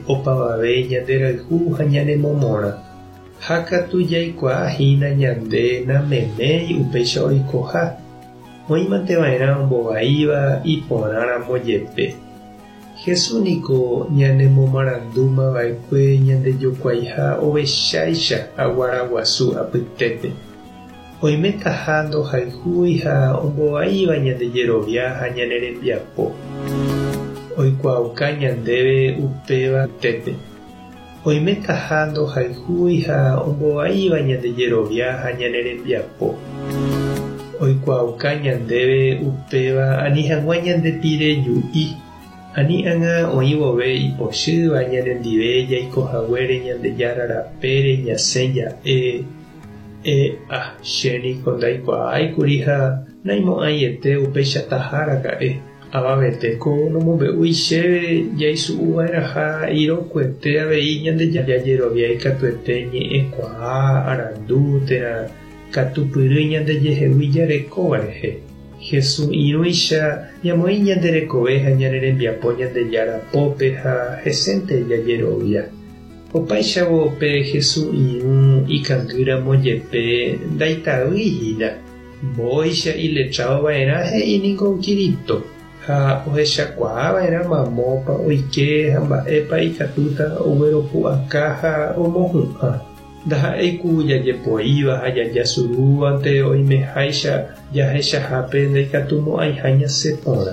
opavave ñanderayhu ha ñanemomórã. Ha katu jaikuaahína ñande nameméi upéicha oikoha. Oĩmanteva'erã ombovaíva iporãramo jepe. Jesús-niko ñanemomarandúmava'ekue ñandejokuáiha ovecháicha aguaraguasu apytépe. Oimekaha ndohayhúi ha ombovaíva ñandejerovia ha ñanerembiapo. Oikuauka ñandéve upéva tépe. Oimekaha ndohayhúi ha ombovaíva ñandejerovia ha ñanerembiapo. Oikuauka ñandéve upéva ani hag̃ua ñandepireju'i. Ani ãngã oĩ vove ipochýva ñanendive jaikohaguére ñandejára rapére ñasẽ ja'e. Chéniko ndaikuaáikuri ha naimo'ãiete upéicha tahára ka'e. Avaveteko nomombe'úi chéve jaisu'uva'eraha irokuete avei ñandejajerovia ikatuete ñe'ẽkuaa arandu térã katupyry ñandejehegui jarekóva rehe. Jesús irũicha ñamoĩ ñanderekove ha ñanerembiapo ñandejarapópe ha hesénte jajerovia. Opáichavo pe Jesús irũ ikangýramo jepe ndaitavýhína. Mbóicha iletrávava'erã he'íniko Kirito ha ohechakuaava'erã mamópa oike ha mba'épa ikatúta ogueropu'aka ha omohu'ã. Ndaha'éiku jajepoíva ha jajasurúvante oimeháicha jahechahápe ndaikatumo'ãiha ñasẽ porã.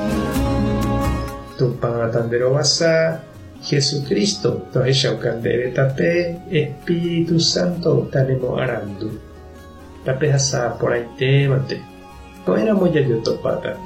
Tupã tanderovasa Jesucristo tohechaukantéve tape Espíritu Santo tanemo'ãrandu. Tape hasã porãitémante. Ko'ẽramo jajotopáta.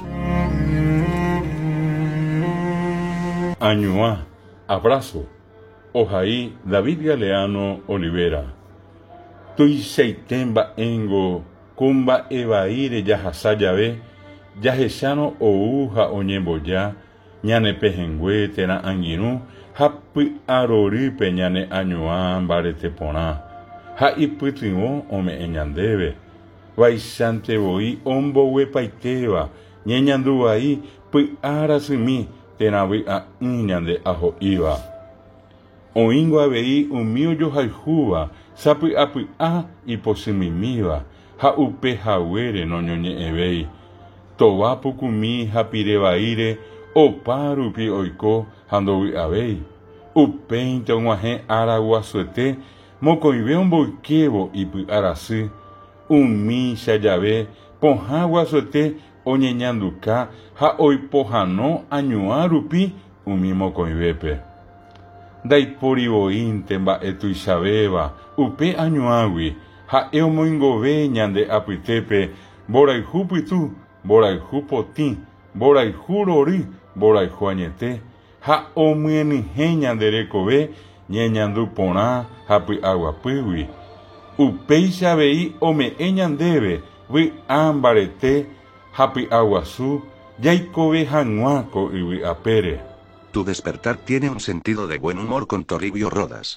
Añuá, abrazo. Ojaí David Galeano Olivera. Tuichaite mba'éngo kumba evaíre jahasa jave jahecháno ouha oñemboja ñane pehengue térã angirũ ha py'arorýpe ñane añuã mbarete porã ha ipytyvõ ome'ẽ ñandéve vaichántevoi omboguepaitéva ñeñanduvai py'ára symi térã vy'a'ỹ ñande aho'íva. Oĩngo avei umi ojohayhúva sapy'apy'a ipochymimíva ha upehaguére noñoñe'ẽvéi. Tova pukumi hapire vaíre opa rupi oiko ha ndovy'avéi. Upéinte og̃uahẽ araguasuete mokõive omboykévo ipy'arasy. Umícha jave pohã guasuete oñeñanduka ha oipohãno añuã rupi umi mokõivépe. Ndaiporivoínte mba'e tuichavéva upe añuãgui ha'e omoingove ñande apytépe mborayhu pytu, mborayhu potĩ, mborayhu rory, mborayhu añete ha omyanyhẽ ñande rekove ñeñandu porã ha py'aguapýgui. Upéicha avei ome'ẽ ñandéve vy'a mbarete ha py'aguasu jaikove hag̃uã ko yvy apére. Tu despertar tiene un sentido de buen humor con Toribio Rodas.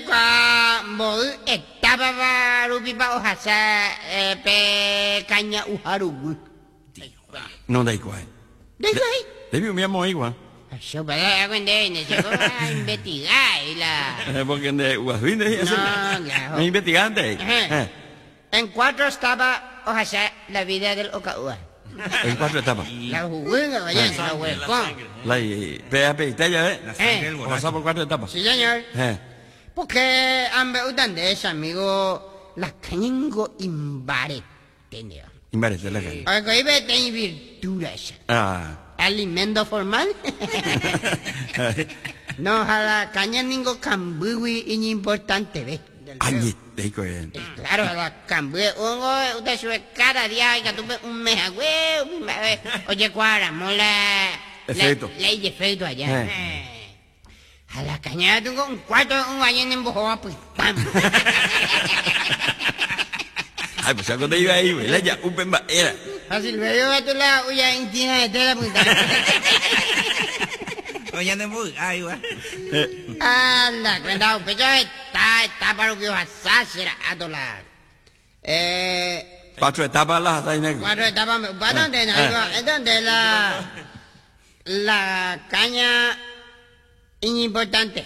No daikuai. Debió mi amo igual. Yo para investigar porque de Guasvinde no, investigante. En 4 estaba la vida del Ocaúa. En 4 etapas. La juguina, la huelcón. La PAP Italia, pasó por 4 etapas. Sí, señor. Porque hambre de ese amigo la cañengo imbarete. Imbarete la caña. Porque iba a tener virtudes. Alimento formal. No, a la caña ningo cambui y importante, ¿ves? Claro, la cambié. Usted sube cada día y que tuve un mes, güey. Oye, cuáramos la ley de efecto allá. A la cañada tengo un cuarto, un baño en Bojoa, pues, ¡pam! Ay, pues ya cuando iba ahí, güey, la ya, un pemba, era. Fácil, veo a tu lado, ya en China de tela, puta. Oye, de muy, ay, güey. Anda, cuidado, pero está para lo que vas a hacer a tu lado. 4 etapas las hay negro. 4 etapas, ¿para dónde? ¿Dónde la caña importante?